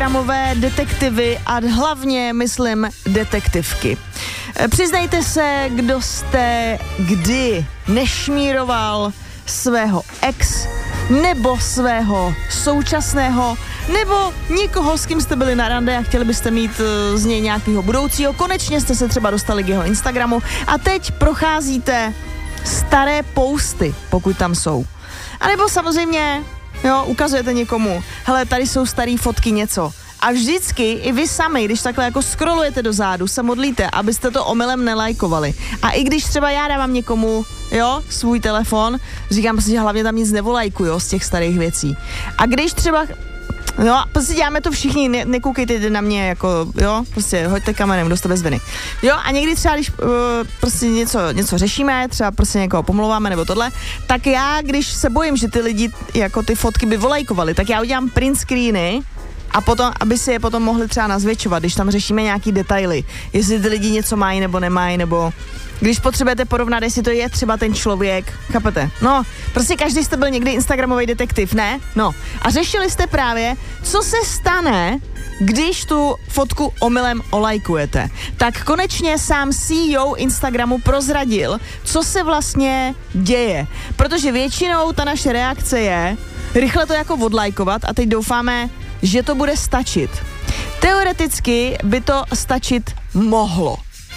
instagramové detektivy a hlavně, myslím, detektivky. Přiznejte se, kdo jste kdy nešmíroval svého ex nebo svého současného nebo někoho, s kým jste byli na rande a chtěli byste mít z něj nějakého budoucího. Konečně jste se třeba dostali k jeho Instagramu a teď procházíte staré posty, pokud tam jsou. A nebo samozřejmě, ukazujete někomu, hele, tady jsou staré fotky něco. A vždycky i vy sami, když takhle jako scrollujete dozadu, se modlíte, abyste to omylem nelajkovali. A i když třeba já dávám někomu, svůj telefon, říkám si, že hlavně tam nic nevolajkuju z těch starých věcí. A když třeba, prostě děláme to všichni, nekoukejte na mě, jako, prostě hoďte kamenem, kdo jste bez viny. A někdy třeba, když prostě něco řešíme, třeba prostě někoho pomlouváme nebo tohle, tak já, když se bojím, že ty lidi, jako ty fotky by volajkovali, tak já udělám print screeny, a potom, aby si je potom mohli třeba nazvětšovat, když tam řešíme nějaký detaily, jestli ty lidi něco mají nebo nemají, nebo když potřebujete porovnat, jestli to je třeba ten člověk, chápete? No, prostě každý jste byl někdy instagramový detektiv, ne? No, a řešili jste právě, co se stane, když tu fotku omylem olajkujete. Tak konečně sám CEO Instagramu prozradil, co se vlastně děje, protože většinou ta naše reakce je rychle to jako odlajkovat a teď doufáme, že to bude stačit. Teoreticky by to stačit mohlo,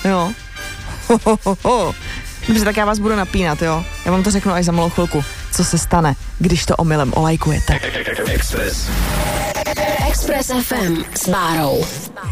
Dobře, tak já vás budu napínat, Já vám to řeknu až za malou chvilku, co se stane, když to omylem olajkujete. Express FM s Bárou.